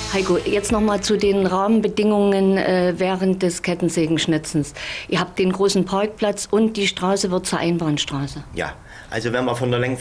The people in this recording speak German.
Heiko, jetzt noch mal zu den Rahmenbedingungen während des Kettensägenschnitzens. Ihr habt den großen Parkplatz und die Straße wird zur Einbahnstraße. Ja, also wenn wir von der